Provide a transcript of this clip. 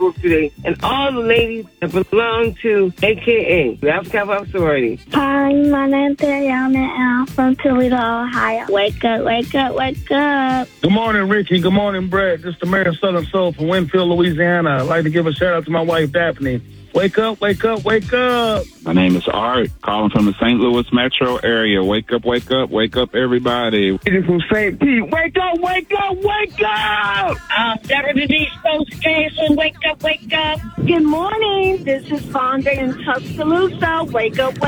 book today. And all the ladies that belong to AKA, the Alpha Kappa sorority. Hi, my name's Ariana, and I'm from Toledo, Ohio. Wake up, wake up, wake up. Good morning, Ricky. Good morning, Brett. This is the Mayor of Southern Soul from Winfield, Louisiana. I'd like to give a shout-out to my wife, Daphne. Wake up, wake up, wake up. My name is Art, calling from the St. Louis metro area. Wake up, wake up, wake up, everybody. It is from St. Pete. Wake up, wake up, wake up. Deborah Denise Jason, wake up, wake up. Good morning. This is Fonda in Tuscaloosa. Wake up,